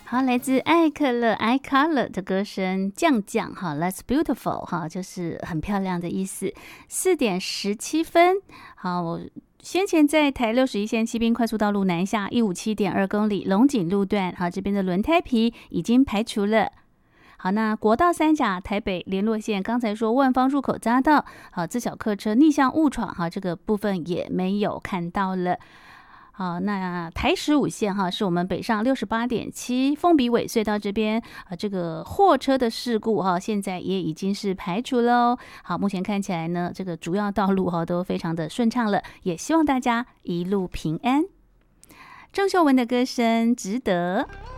好，来自艾克勒 iColor 的歌声降降哈 ，That's beautiful 哈，就是很漂亮的意思。4:17，好，我先前在台61线骑兵快速道路南下157.2公里龙井路段，好，这边的轮胎皮已经排除了。好，那国道3甲台北联络线，刚才说万芳入口匝道，好，自小客车逆向误闯，哈，这个部分也没有看到了。好，那台15线哈，是我们北上68.7丰鼻尾隧道这边这个货车的事故哈，现在也已经是排除了哦。好，目前看起来呢，这个主要道路哈都非常的顺畅了，也希望大家一路平安。郑秀文的歌声值得。